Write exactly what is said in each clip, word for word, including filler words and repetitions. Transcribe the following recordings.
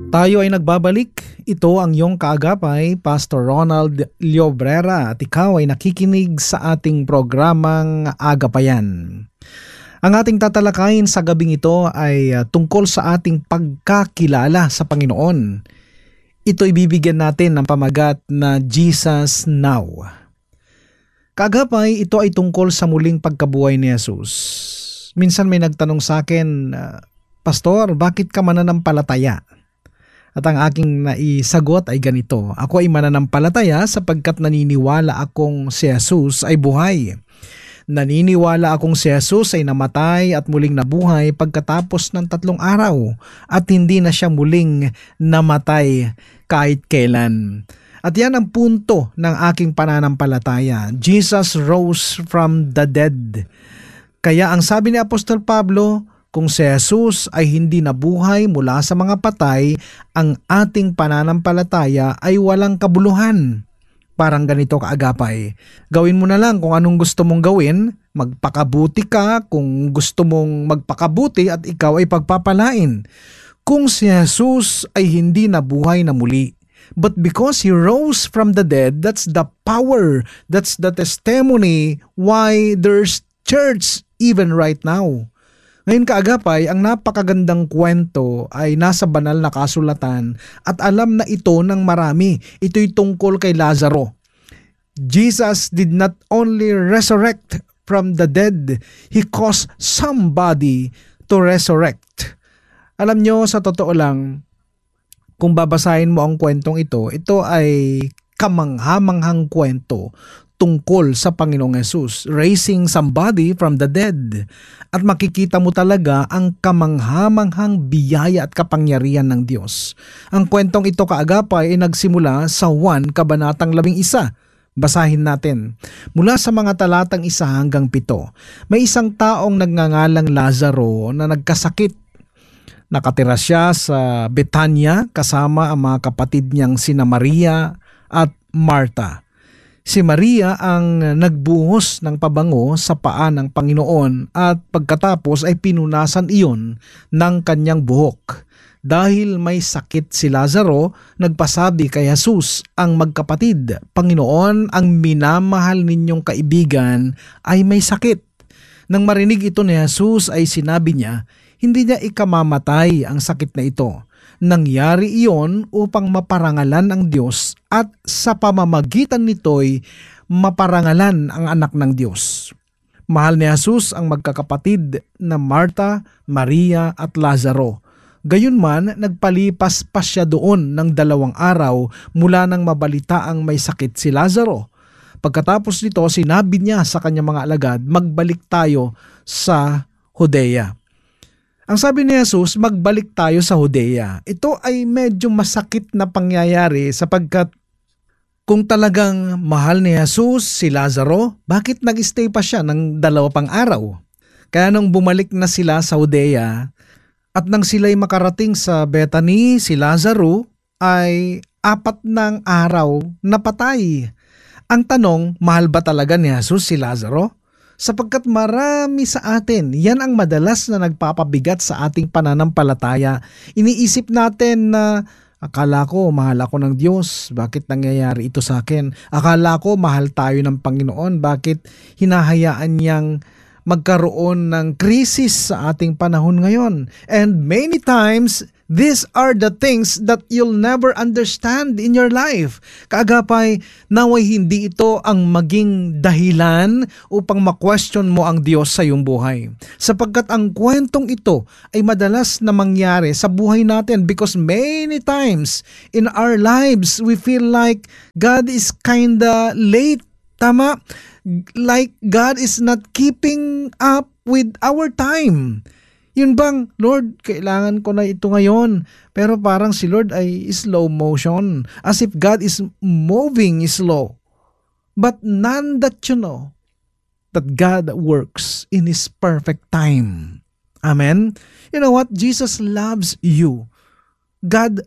Tayo ay nagbabalik. Ito ang iyong kaagapay, Pastor Ronald Llobrera, at ikaw ay nakikinig sa ating programang Agapayan. Ang ating tatalakayin sa gabing ito ay uh, tungkol sa ating pagkakilala sa Panginoon. Ito ibibigyan natin ng pamagat na Jesus Now. Kaagapay, ito ay tungkol sa muling pagkabuhay ni Jesus. Minsan may nagtanong sa akin, uh, Pastor, bakit ka mananampalataya? At ang aking naisagot ay ganito, ako ay mananampalataya sapagkat naniniwala akong si Jesus ay buhay. Naniniwala akong si Jesus ay namatay at muling nabuhay pagkatapos ng tatlong araw at hindi na siya muling namatay kahit kailan. At yan ang punto ng aking pananampalataya. Jesus rose from the dead. Kaya ang sabi ni Apostol Pablo, kung si Jesus ay hindi nabuhay mula sa mga patay, ang ating pananampalataya ay walang kabuluhan. Parang ganito kaagapay. Gawin mo na lang kung anong gusto mong gawin, magpakabuti ka kung gusto mong magpakabuti at ikaw ay pagpapalain. Kung si Jesus ay hindi nabuhay na muli, but because He rose from the dead, that's the power, that's the testimony why there's church even right now. Ngayon kaagapay, ang napakagandang kwento ay nasa banal na kasulatan at alam na ito ng marami. Ito'y tungkol kay Lazaro. Jesus did not only resurrect from the dead, He caused somebody to resurrect. Alam nyo, sa totoo lang, kung babasahin mo ang kwentong ito, ito ay kamanghamanghang kwento tungkol sa Panginoong Hesus, raising somebody from the dead. At makikita mo talaga ang kamanghamanghang biyaya at kapangyarihan ng Diyos. Ang kwentong ito kaagapay ay nagsimula sa Juan Kabanatang labing isa. Basahin natin. Mula sa mga talatang isa hanggang pito, may isang taong nagngangalang Lazaro na nagkasakit. Nakatira siya sa Betania kasama ang mga kapatid niyang sina Maria at Marta. Si Maria ang nagbuhos ng pabango sa paa ng Panginoon at pagkatapos ay pinunasan iyon ng kanyang buhok. Dahil may sakit si Lazaro, nagpasabi kay Jesus ang magkapatid, Panginoon, ang minamahal ninyong kaibigan ay may sakit. Nang marinig ito ni Jesus ay sinabi niya, hindi niya ikamamatay ang sakit na ito. Nangyari iyon upang maparangalan ang Diyos at sa pamamagitan nito'y maparangalan ang anak ng Diyos. Mahal ni Jesus ang magkakapatid na Marta, Maria at Lazaro. Gayunman, nagpalipas pa siya doon ng dalawang araw mula nang mabalitaang may sakit si Lazaro. Pagkatapos nito, sinabi niya sa kanyang mga alagad, magbalik tayo sa Judea. Ang sabi ni Jesus, magbalik tayo sa Judea. Ito ay medyo masakit na pangyayari sapagkat kung talagang mahal ni Jesus si Lazaro, bakit nag-stay pa siya ng dalawa pang araw? Kaya nung bumalik na sila sa Judea at nang sila'y makarating sa Bethany, si Lazaro ay apat ng araw na patay. Ang tanong, mahal ba talaga ni Jesus si Lazaro? Sapagkat marami sa atin, yan ang madalas na nagpapabigat sa ating pananampalataya. Iniisip natin na akala ko mahal ako ng Diyos, bakit nangyayari ito sa akin? Akala ko mahal tayo ng Panginoon, bakit hinahayaan niyang magkaroon ng krisis sa ating panahon ngayon? And many times, these are the things that you'll never understand in your life. Kaagapay, naway hindi ito ang maging dahilan upang ma-question mo ang Diyos sa iyong buhay. Sapagkat ang kwentong ito ay madalas na mangyari sa buhay natin because many times in our lives, we feel like God is kinda late. Tama? Like God is not keeping up with our time. Yun bang, Lord, kailangan ko na ito ngayon. Pero parang si Lord ay slow motion. As if God is moving slow. But none that you know that God works in His perfect time. Amen? You know what? Jesus loves you. God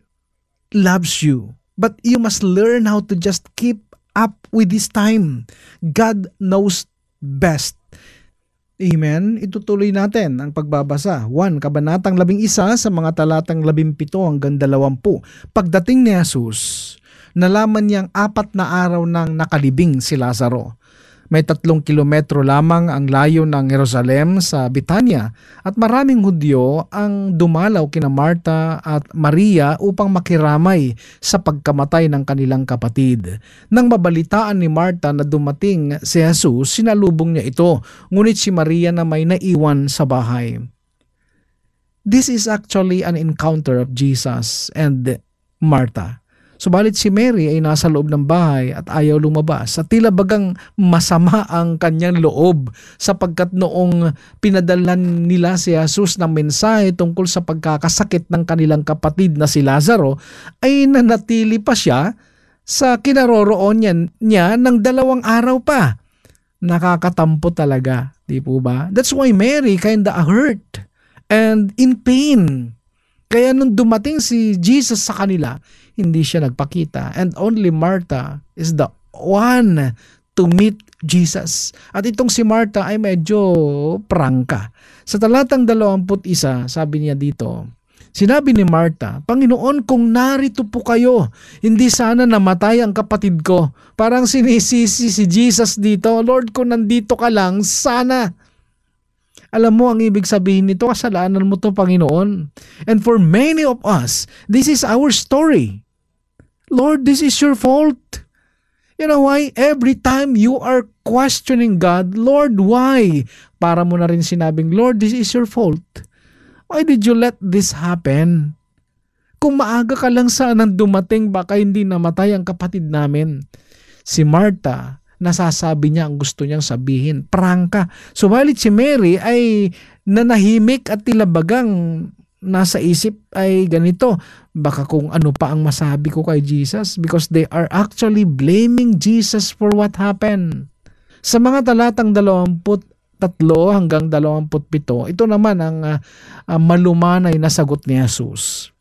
loves you. But you must learn how to just keep up with His time. God knows best. Amen. Itutuloy natin ang pagbabasa. one. Kabanatang labing isa sa mga talatang labing pito hanggang dalawampu. Pagdating ni Jesus, nalaman niyang apat na araw nang nakalibing si Lazaro. May tatlong kilometro lamang ang layo ng Jerusalem sa Bitanya at maraming Hudyo ang dumalaw kina Marta at Maria upang makiramay sa pagkamatay ng kanilang kapatid. Nang mabalitaan ni Marta na dumating si Jesus, sinalubong niya ito, ngunit si Maria na may naiwan sa bahay. This is actually an encounter of Jesus and Martha. Subalit si Mary ay nasa loob ng bahay at ayaw lumabas. At tila bagang masama ang kanyang loob sapagkat noong pinadalan nila si Jesus ng mensahe tungkol sa pagkakasakit ng kanilang kapatid na si Lazaro, ay nanatili pa siya sa kinaroroon niya, niya ng dalawang araw pa. Nakakatampo talaga, di po ba? That's why Mary kinda hurt and in pain. Kaya nung dumating si Jesus sa kanila, hindi siya nagpakita. And only Martha is the one to meet Jesus. At itong si Martha ay medyo prangka. Sa talatang dalawamput isa, sabi niya dito, sinabi ni Martha, Panginoon, kung narito po kayo, hindi sana namatay ang kapatid ko. Parang sinisisi si Jesus dito, Lord, kung nandito ka lang, sana. Alam mo ang ibig sabihin nito, kasalanan mo to, Panginoon. And for many of us, this is our story. Lord, this is your fault. You know why? Every time you are questioning God, Lord, why? Para mo na rin sinabing, Lord, this is your fault. Why did you let this happen? Kung maaga ka lang sanang dumating, baka hindi namatay ang kapatid namin. Si Martha, nasasabi niya ang gusto niyang sabihin. Prangka. Subalit si Mary ay nanahimik at tila bagang nasa isip ay ganito. Baka kung ano pa ang masabi ko kay Jesus because they are actually blaming Jesus for what happened. Sa mga talatang dalawamput tatlo hanggang dalawamput pito, ito naman ang uh, uh, malumanay na sagot ni Jesus.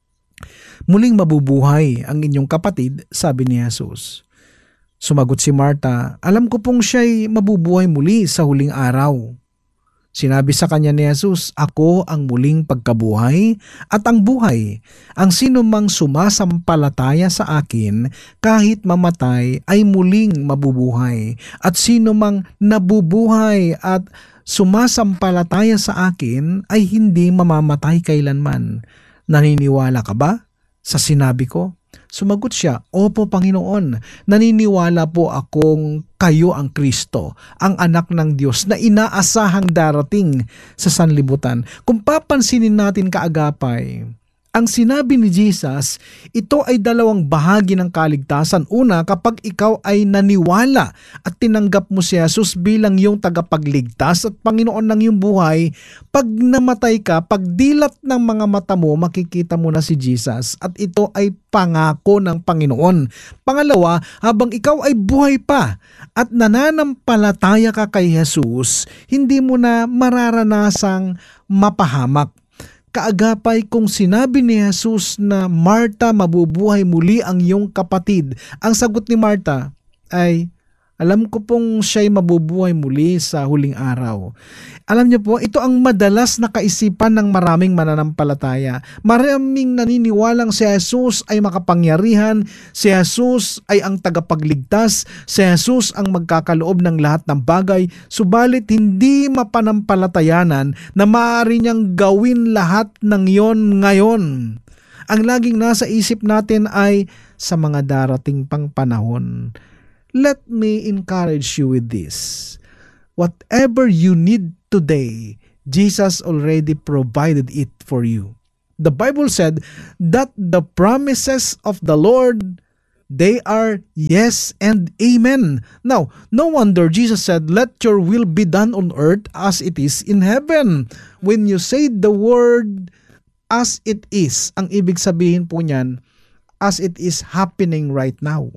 Muling mabubuhay ang inyong kapatid, sabi ni Jesus. Sumagot si Martha, alam ko pong siya'y mabubuhay muli sa huling araw. Sinabi sa kanya ni Jesus, ako ang muling pagkabuhay at ang buhay. Ang sino mang sumasampalataya sa akin, kahit mamatay ay muling mabubuhay. At sino mang nabubuhay at sumasampalataya sa akin ay hindi mamamatay kailanman. Naniniwala ka ba sa sinabi ko? Sumagot siya, Opo Panginoon, naniniwala po akong kayo ang Kristo, ang anak ng Diyos na inaasahang darating sa sanlibutan. Kung papansinin natin kaagapay, ang sinabi ni Jesus, ito ay dalawang bahagi ng kaligtasan. Una, kapag ikaw ay naniwala at tinanggap mo si Jesus bilang iyong tagapagligtas at Panginoon ng iyong buhay, pag namatay ka, pag dilat ng mga mata mo, makikita mo na si Jesus at ito ay pangako ng Panginoon. Pangalawa, habang ikaw ay buhay pa at nananampalataya ka kay Jesus, hindi mo na mararanasang mapahamak. Kaagapay kung sinabi ni Jesus na Martha, mabubuhay muli ang iyong kapatid, ang sagot ni Martha ay, alam ko pong siya'y mabubuhay muli sa huling araw. Alam niyo po, ito ang madalas na kaisipan ng maraming mananampalataya. Maraming naniniwalang si Jesus ay makapangyarihan, si Jesus ay ang tagapagligtas, si Jesus ang magkakaloob ng lahat ng bagay, subalit hindi mapanampalatayanan na maaari niyang gawin lahat ng iyon ngayon. Ang laging nasa isip natin ay sa mga darating pang panahon. Let me encourage you with this. Whatever you need today, Jesus already provided it for you. The Bible said that the promises of the Lord, they are yes and amen. Now, no wonder Jesus said, let your will be done on earth as it is in heaven. When you say the word as it is, ang ibig sabihin po niyan, as it is happening right now.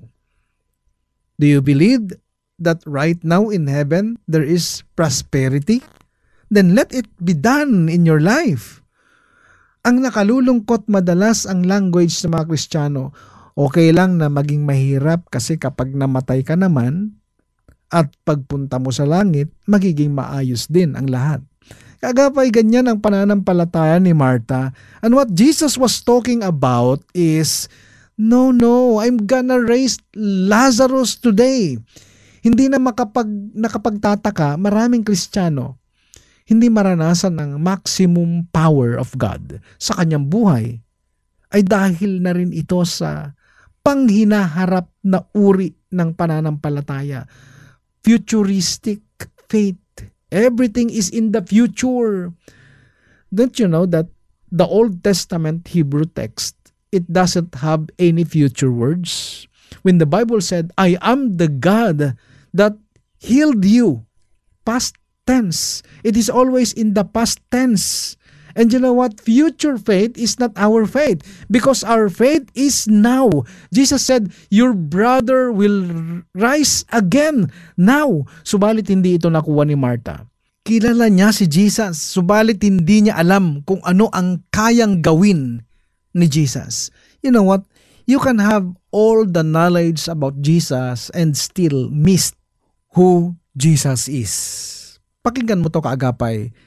Do you believe that right now in heaven there is prosperity? Then let it be done in your life. Ang nakalulungkot madalas ang language ng mga Kristiyano, okay lang na maging mahirap kasi kapag namatay ka naman, At pagpunta mo sa langit, magiging maayos din ang lahat. Kagapay ganyan ang pananampalataya ni Martha. And what Jesus was talking about is, no, no, I'm gonna raise Lazarus today. Hindi na makapag, nakapagtataka, maraming Kristiyano, hindi maranasan ng maximum power of God sa kanyang buhay. Ay dahil na rin ito sa panghinaharap na uri ng pananampalataya. Futuristic faith. Everything is in the future. Don't you know that the Old Testament Hebrew text, it doesn't have any future words? When the Bible said, I am the God that healed you, past tense. It is always in the past tense. And you know what? Future faith is not our faith because our faith is now. Jesus said, your brother will rise again now. Subalit hindi ito nakuha ni Martha. Kilala niya si Jesus, subalit hindi niya alam kung ano ang kayang gawin ni Jesus. You know what? You can have all the knowledge about Jesus and still miss who Jesus is. Pakinggan mo to kaagapay.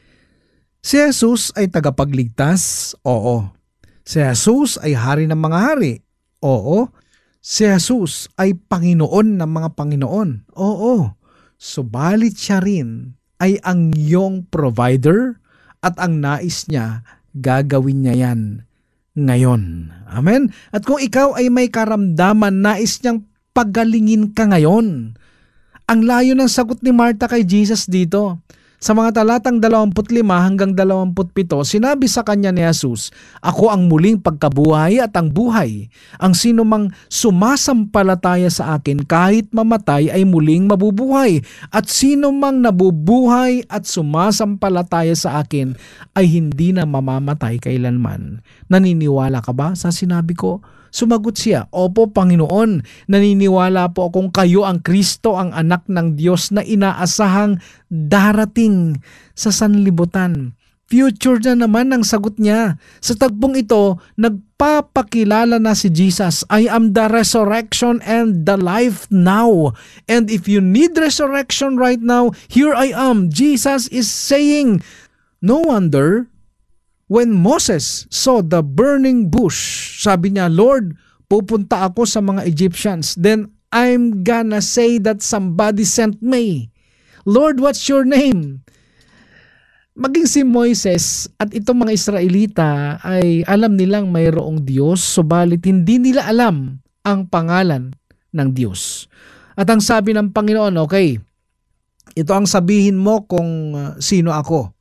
Si Jesus ay tagapagligtas? Oo. Si Jesus ay hari ng mga hari? Oo. Si Jesus ay Panginoon ng mga Panginoon? Oo. Subalit siya rin ay ang iyong provider at ang nais niya, gagawin niya yan ngayon. Amen? At kung ikaw ay may karamdaman, nais niyang pagalingin ka ngayon. Ang layo ng sagot ni Martha kay Jesus dito. Sa mga talatang dalawampu't lima hanggang dalawampu't pito, sinabi sa kanya ni Jesus, ako ang muling pagkabuhay at ang buhay. Ang sino mang sumasampalataya sa akin kahit mamatay ay muling mabubuhay. At sino mang nabubuhay at sumasampalataya sa akin ay hindi na mamamatay kailanman. Naniniwala ka ba sa sinabi ko? Sumagot siya, opo Panginoon, naniniwala po akong kayo ang Kristo, ang anak ng Diyos na inaasahang darating sa sanlibutan. Future na naman ang sagot niya. Sa tagpong ito, nagpapakilala na si Jesus, I am the resurrection and the life now. And if you need resurrection right now, here I am. Jesus is saying, no wonder, when Moses saw the burning bush, sabi niya, Lord, pupunta ako sa mga Egyptians. Then I'm gonna say that somebody sent me. Lord, what's your name? Maging si Moises at itong mga Israelita ay alam nilang mayroong Diyos, subalit hindi nila alam ang pangalan ng Diyos. At ang sabi ng Panginoon, okay, ito ang sabihin mo kung uh, sino ako.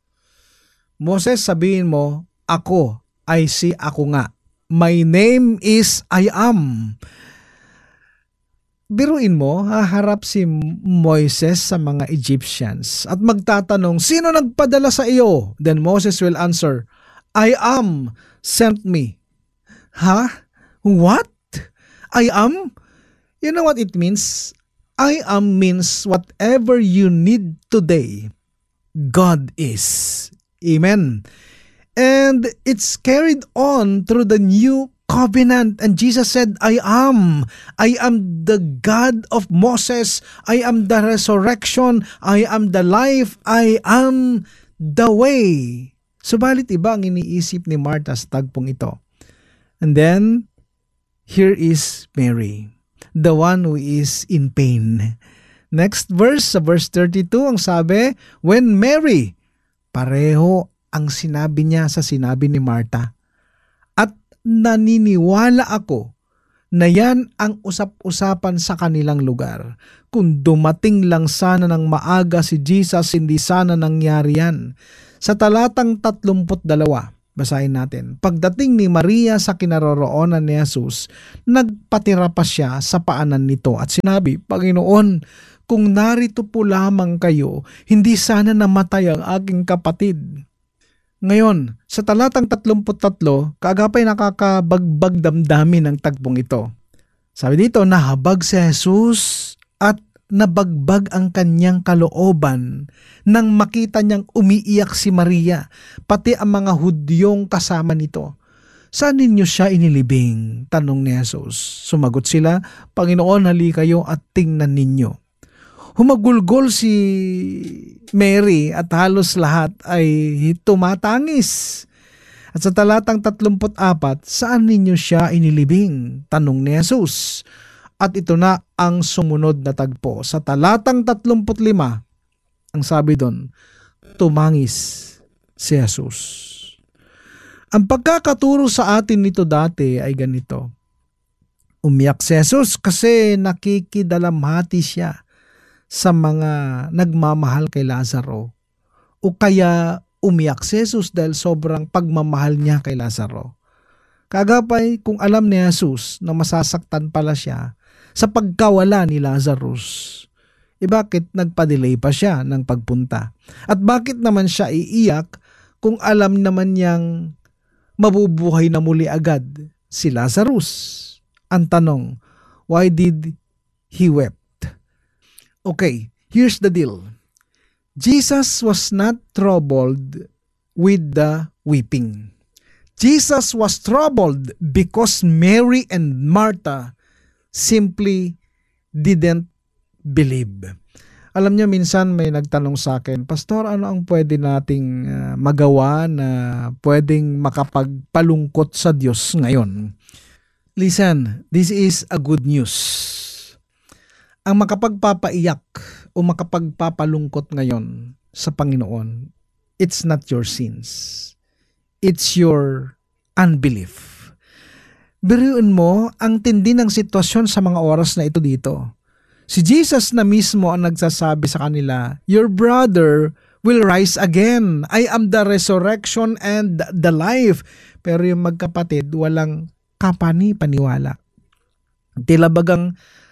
Moses, sabihin mo, ako ay si ako nga. My name is I am. Biruin mo, haharap si Moises sa mga Egyptians at magtatanong, sino nagpadala sa iyo? Then Moses will answer, I am sent me. Ha? Huh? What? I am? You know what it means? I am means whatever you need today, God is. Amen. And it's carried on through the new covenant. And Jesus said, I am. I am the God of Moses. I am the resurrection. I am the life. I am the way. Subalit iba ang iniisip ni Martha sa tagpong ito. And then, here is Mary, the one who is in pain. Next verse, sa verse thirty-two, ang sabi, when Mary, pareho ang sinabi niya sa sinabi ni Martha. At naniniwala ako na yan ang usap-usapan sa kanilang lugar. Kung dumating lang sana ng maaga si Jesus, hindi sana nangyari yan. Sa talatang tatlumput dalawa, basahin natin. Pagdating ni Maria sa kinaroroonan ni Jesus, nagpatira pa siya sa paanan nito at sinabi, Panginoon, kung narito po lamang kayo, hindi sana namatay ang aking kapatid. Ngayon, sa talatang tatlumput tatlo, kaagapay nakakabagbag damdamin ng tagpong ito. Sabi dito, nahabag si Jesus at nabagbag ang kanyang kalooban nang makita niyang umiiyak si Maria, pati ang mga Hudyong kasama nito. Saan ninyo siya inilibing? Tanong ni Jesus. Sumagot sila, Panginoon, hali kayo at tingnan ninyo. Humagulgol si Mary at halos lahat ay tumatangis. At sa talatang tatlumpu't apat, saan ninyo siya inilibing? Tanong ni Jesus. At ito na ang sumunod na tagpo. Sa talatang tatlumpu't lima, ang sabi doon, tumangis si Jesus. Ang pagkakaturo sa atin nito dati ay ganito. Umiyak si Jesus kasi nakikidalamhati siya sa mga nagmamahal kay Lazaro. O kaya umiyak si Jesus dahil sobrang pagmamahal niya kay Lazaro. Kagapay kung alam ni Jesus na masasaktan pala siya sa pagkawala ni Lazarus, e bakit nagpa-delay pa siya ng pagpunta? At bakit naman siya iiyak kung alam naman niyang mabubuhay na muli agad si Lazarus? Ang tanong, why did he wept? Okay, here's the deal. Jesus was not troubled with the weeping. Jesus was troubled because Mary and Martha simply didn't believe. Alam niyo, minsan may nagtanong sa akin, Pastor, ano ang pwede nating uh, magawa na pwedeng makapagpalungkot sa Diyos ngayon? Listen, this is a good news. Ang makapagpapaiyak o makapagpapalungkot ngayon sa Panginoon, it's not your sins. It's your unbelief. Biruin mo ang tindi ng sitwasyon sa mga oras na ito dito. Si Jesus na mismo ang nagsasabi sa kanila, your brother will rise again. I am the resurrection and the life. Pero yung magkapatid, walang kapani-paniwala. Tila bagang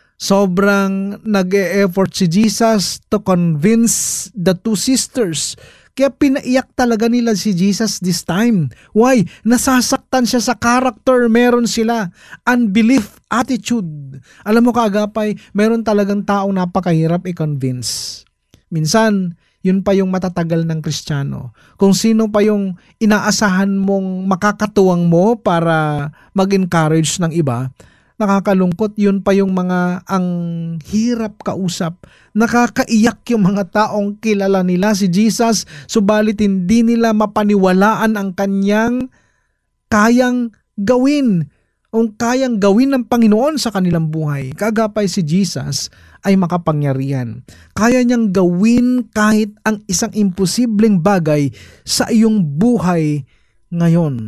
sobrang nag-e-effort si Jesus to convince the two sisters. Kaya pinaiyak talaga nila si Jesus this time. Why? Nasasaktan siya sa character. Meron sila unbelief attitude. Alam mo kaagapay, meron talagang taong napakahirap i-convince. Minsan, yun pa yung matatagal ng Kristiyano. Kung sino pa yung inaasahan mong makakatuwang mo para mag-encourage ng iba, nakakalungkot, yun pa yung mga ang hirap kausap. Nakakaiyak yung mga taong kilala nila si Jesus, subalit hindi nila mapaniwalaan ang kanyang kayang gawin, o kayang gawin ng Panginoon sa kanilang buhay. Kagapay si Jesus ay makapangyarihan. Kaya niyang gawin kahit ang isang imposibleng bagay sa iyong buhay ngayon.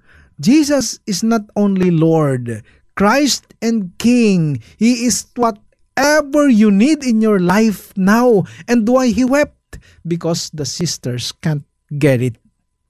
Jesus is not only Lord, Christ and King. He is whatever you need in your life now. And why He wept? Because the sisters can't get it.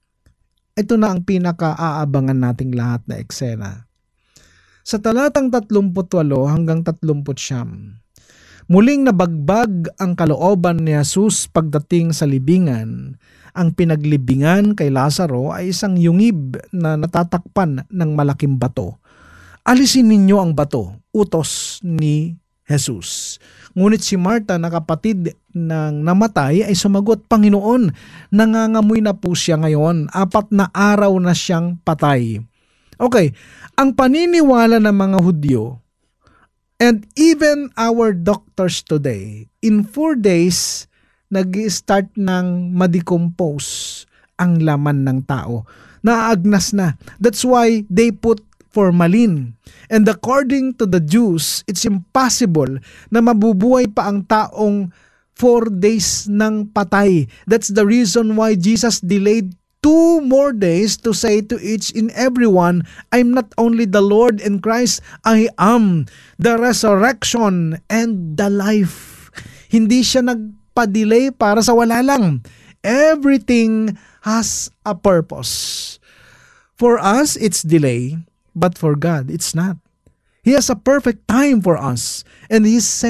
Ito na ang pinaka-aabangan nating lahat na eksena. Sa talatang tatlumpu't walo hanggang tatlumpu't siyam, muling nabagbag ang kalooban ni Jesus pagdating sa libingan. Ang pinaglibingan kay Lazaro ay isang yungib na natatakpan ng malaking bato. Alisin ninyo ang bato, utos ni Jesus. Ngunit si Martha na kapatid ng namatay ay sumagot, Panginoon, nangangamoy na po siya ngayon, apat na araw na siyang patay. Okay, ang paniniwala ng mga Hudyo and even our doctors today, in four days, nag-start ng ma-decompose ang laman ng tao. Naagnas na. That's why they put formalin. And according to the Jews, it's impossible na mabubuhay pa ang taong four days ng patay. That's the reason why Jesus delayed two more days to say to each and everyone, I'm not only the Lord and Christ, I am the resurrection and the life. Hindi siya nagpa-delay para sa wala lang. Everything has a purpose. For us, it's delay. But for God, it's not. He has a perfect time for us. And He